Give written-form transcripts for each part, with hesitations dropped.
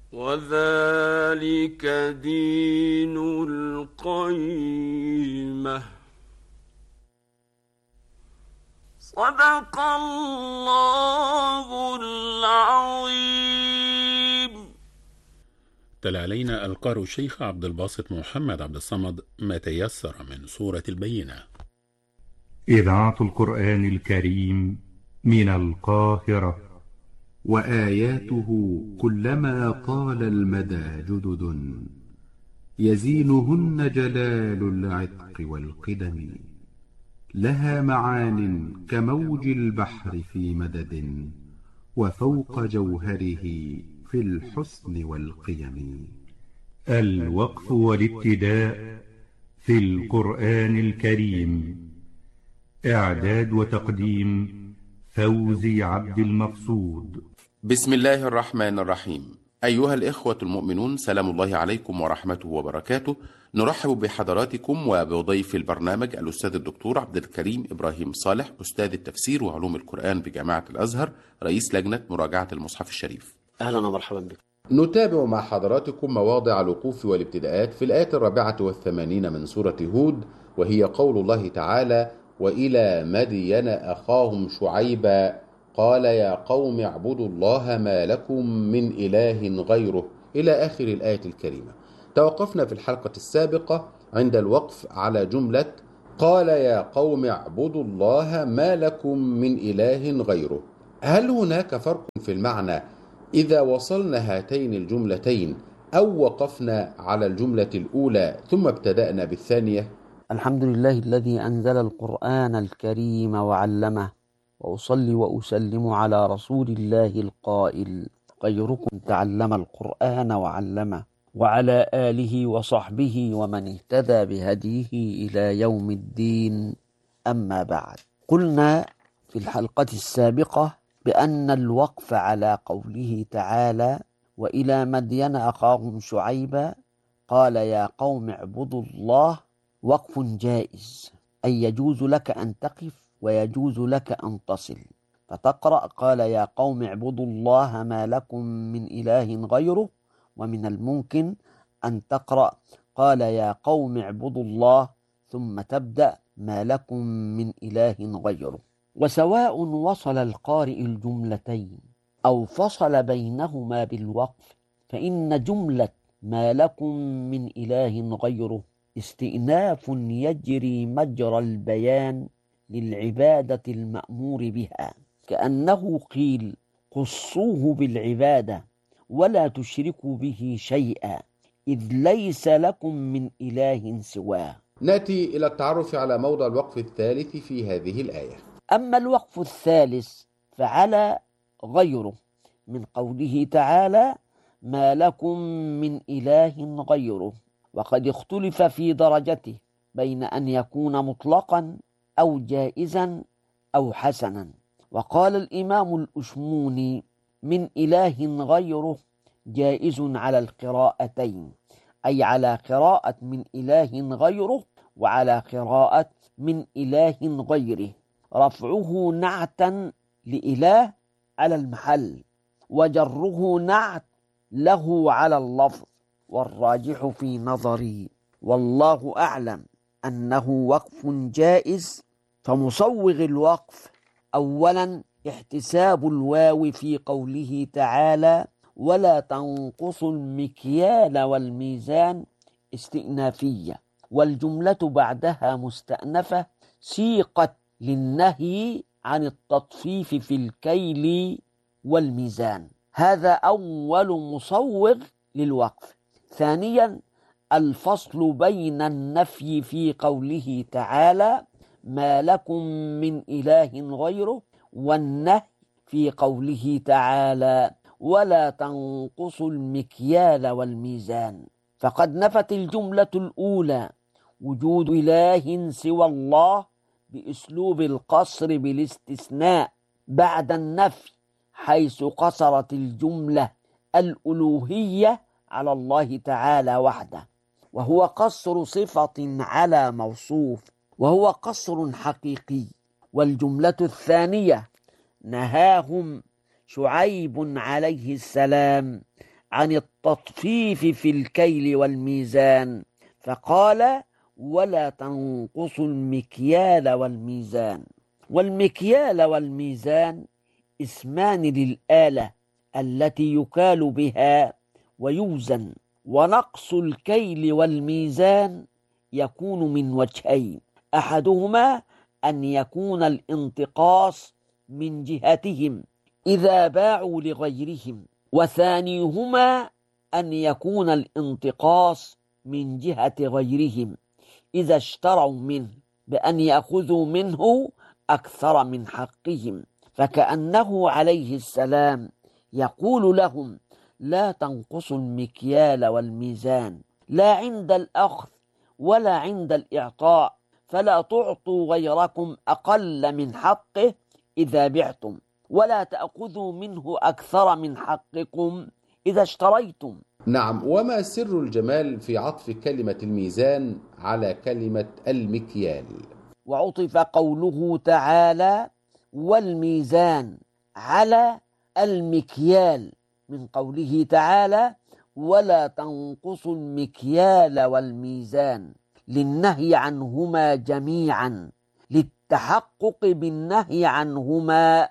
وذلك دين القيمة. صدق الله العظيم. تلا علينا القارئ الشيخ عبد الباسط محمد عبد الصمد ما تيسر من سورة البينة. إذاعة القرآن الكريم من القاهرة. وآياته كلما طال المدى جدد، يزينهن جلال العتق والقدم. لها معان كموج البحر في مدد، وفوق جوهره في الحسن والقيم. الوقف والابتداء في القرآن الكريم. إعداد وتقديم فوزي عبد المقصود. بسم الله الرحمن الرحيم. أيها الإخوة المؤمنون، سلام الله عليكم ورحمته وبركاته. نرحب بحضراتكم وبضيف البرنامج الأستاذ الدكتور عبد الكريم إبراهيم صالح، أستاذ التفسير وعلوم القرآن بجامعة الأزهر، رئيس لجنة مراجعة المصحف الشريف. أهلا ومرحبا بك. نتابع مع حضراتكم مواضع الوقوف والابتداءات في الآية 84 من سورة هود، وهي قول الله تعالى: وإلى مدين أخاهم شعيبا قال يا قوم اعبدوا الله ما لكم من إله غيره، إلى آخر الآية الكريمة. توقفنا في الحلقة السابقة عند الوقف على جملة قال يا قوم اعبدوا الله ما لكم من إله غيره. هل هناك فرق في المعنى إذا وصلنا هاتين الجملتين أو وقفنا على الجملة الأولى ثم ابتدأنا بالثانية؟ الحمد لله الذي أنزل القرآن الكريم وعلمه، وأصلي وأسلم على رسول الله القائل: خيركم تعلم القرآن وعلمه، وعلى آله وصحبه ومن اهتدى بهديه إلى يوم الدين. أما بعد، قلنا في الحلقة السابقة بأن الوقف على قوله تعالى: وإلى مدين أخاهم شعيبا قال يا قوم اعبدوا الله، وقف جائز، أي يجوز لك أن تقف ويجوز لك أن تصل، فتقرأ قال يا قوم اعبدوا الله ما لكم من إله غيره، ومن الممكن أن تقرأ قال يا قوم اعبدوا الله ثم تبدأ ما لكم من إله غيره. وسواء وصل القارئ الجملتين أو فصل بينهما بالوقف، فإن جملة ما لكم من إله غيره استئناف يجري مجرى البيان للعبادة المأمور بها، كأنه قيل خصوه بالعبادة ولا تشركوا به شيئا، إذ ليس لكم من إله سواه. نأتي إلى التعرف على موضع الوقف الثالث في هذه الآية. أما الوقف الثالث فعلى غيره من قوله تعالى ما لكم من إله غيره، وقد اختلف في درجته بين أن يكون مطلقا أو جائزا أو حسنا. وقال الإمام الأشموني من إله غيره جائز على القراءتين، أي على قراءة من إله غيره وعلى قراءة من إله غيره، رفعه نعتا لإله على المحل، وجره نعت له على اللفظ. والراجح في نظري والله أعلم أنه وقف جائز. فمصوغ الوقف أولا احتساب الواو في قوله تعالى ولا تنقصوا المكيال والميزان استئنافية، والجملة بعدها مستأنفة سيقت للنهي عن التطفيف في الكيل والميزان. هذا أول مصوغ للوقف. ثانيا الفصل بين النفي في قوله تعالى ما لكم من إله غيره، والنهي في قوله تعالى ولا تنقصوا المكيال والميزان. فقد نفت الجملة الأولى وجود إله سوى الله بأسلوب القصر بالاستثناء بعد النفي، حيث قصرت الجملة الألوهية على الله تعالى وحده، وهو قصر صفة على موصوف، وهو قصر حقيقي. والجملة الثانية نهاهم شعيب عليه السلام عن التطفيف في الكيل والميزان، فقال: ولا تنقصوا المكيال والميزان. والمكيال والميزان اسمان للآلة التي يكال بها ويوزن، ونقص الكيل والميزان يكون من وجهين: أحدهما أن يكون الانتقاص من جهتهم إذا باعوا لغيرهم، وثانيهما أن يكون الانتقاص من جهة غيرهم إذا اشتروا منه بأن يأخذوا منه أكثر من حقهم، فكأنه عليه السلام يقول لهم: لا تنقصوا المكيال والميزان، لا عند الأخذ ولا عند الإعطاء، فلا تعطوا غيركم أقل من حقه إذا بعتم، ولا تأخذوا منه أكثر من حقكم إذا اشتريتم. نعم، وما سر الجمال في عطف كلمة الميزان على كلمة المكيال؟ وعطف قوله تعالى: والميزان على المكيال، من قوله تعالى: ولا تنقصوا المكيال والميزان، للنهي عنهما جميعا، للتحقق بالنهي عنهما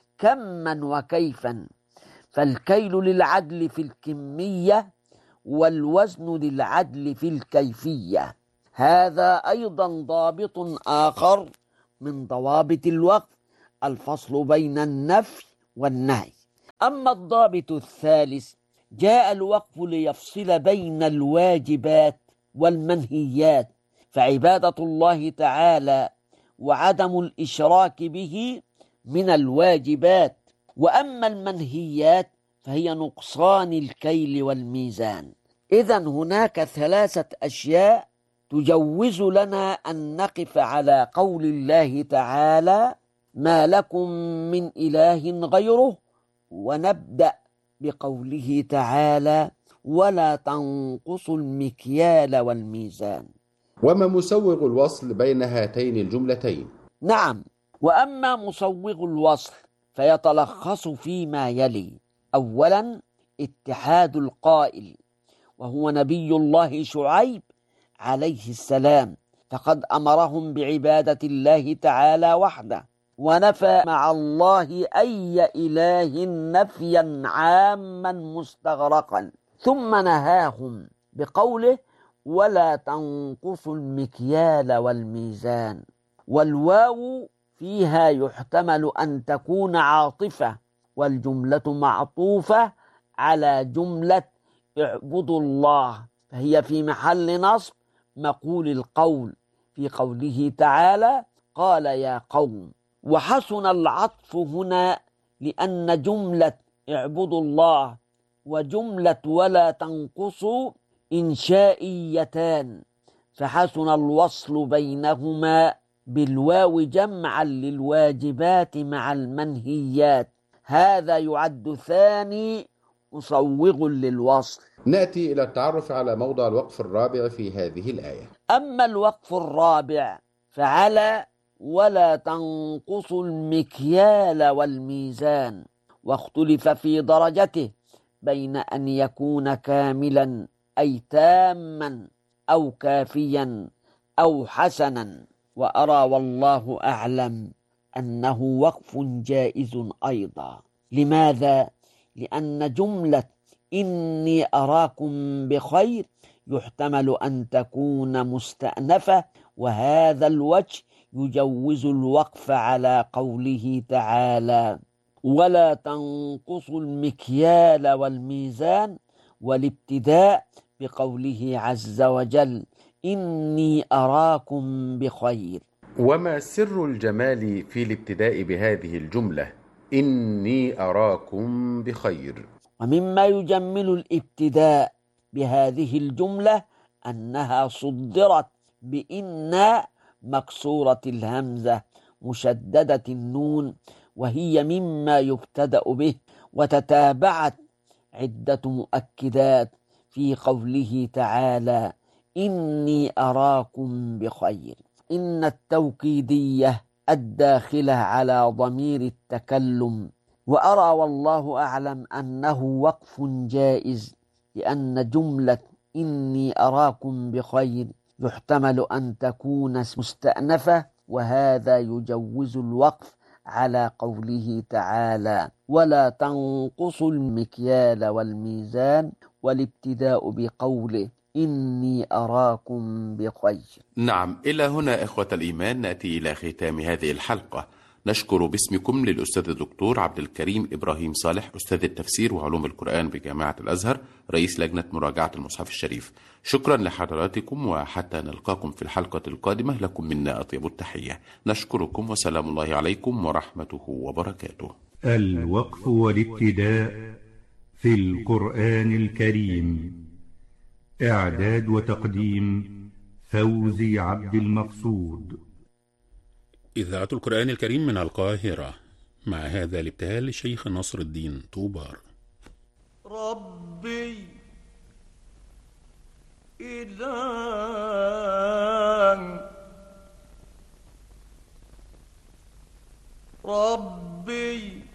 كما وكيفا، فالكيل للعدل في الكمية والوزن للعدل في الكيفية. هذا أيضا ضابط آخر من ضوابط الوقف، الفصل بين النفي والنهي. أما الضابط الثالث: جاء الوقف ليفصل بين الواجبات والمنهيات، فعبادة الله تعالى وعدم الإشراك به من الواجبات، وأما المنهيات فهي نقصان الكيل والميزان. إذن هناك 3 أشياء تجوز لنا أن نقف على قول الله تعالى: ما لكم من إله غيره، ونبدأ بقوله تعالى: ولا تنقصوا المكيال والميزان. وما مسوغ الوصل بين هاتين الجملتين؟ نعم، وأما مسوغ الوصل فيتلخص فيما يلي: أولا، اتحاد القائل، وهو نبي الله شعيب عليه السلام، فقد أمرهم بعبادة الله تعالى وحده، ونفى مع الله أي إله نفيا عاما مستغرقا، ثم نهاهم بقوله: ولا تنقصوا المكيال والميزان. والواو فيها يحتمل أن تكون عاطفة، والجملة معطوفة على جملة اعبدوا الله، فهي في محل نصب مقول القول في قوله تعالى: قال يا قوم. وحسن العطف هنا لأن جملة اعبدوا الله وجملة ولا تنقصوا إنشائيتان، فحسن الوصل بينهما بالواو جمعا للواجبات مع المنهيات. هذا يعد ثاني مسوغ للوصل. نأتي إلى التعرف على موضع الوقف الرابع في هذه الآية. أما الوقف الرابع فعلى ولا تنقصوا المكيال والميزان، واختلف في درجته بين أن يكون كاملا أي تاما أو كافيا أو حسنا، وأرى والله أعلم أنه وقف جائز أيضا. لماذا؟ لأن جملة إني أراكم بخير يحتمل أن تكون مستأنفة، وهذا الوجه يجوز الوقف على قوله تعالى: ولا تنقصوا المكيال والميزان، والابتداء بقوله عز وجل: إني أراكم بخير. وما سر الجمال في الابتداء بهذه الجملة إني أراكم بخير؟ ومما يجمل الابتداء بهذه الجملة أنها صدرت بإن مكسورة الهمزة مشددة النون، وهي مما يبتدأ به، وتتابعت عدة مؤكدات في قوله تعالى: إني أراكم بخير. إن التوكيدية الداخلة على ضمير التكلم وأرى والله أعلم أنه وقف جائز، لأن جملة إني أراكم بخير يحتمل أن تكون مستأنفة، وهذا يجوز الوقف على قوله تعالى ولا تنقصوا المكيال والميزان، والابتداء بقوله إني أراكم بخير. نعم، إلى هنا إخوة الإيمان نأتي إلى ختام هذه الحلقة. نشكر باسمكم للأستاذ الدكتور عبد الكريم إبراهيم صالح، أستاذ التفسير وعلوم القرآن بجامعة الأزهر، رئيس لجنة مراجعة المصحف الشريف. شكرا لحضراتكم، وحتى نلقاكم في الحلقة القادمة لكم منا أطيب التحية. نشكركم، وسلام الله عليكم ورحمته وبركاته. الوقف والابتداء في القرآن الكريم. إعداد وتقديم فوزي عبد المقصود. إذاعة القرآن الكريم من القاهرة، مع هذا الابتهال للشيخ نصر الدين طوبار. ربي إله ربي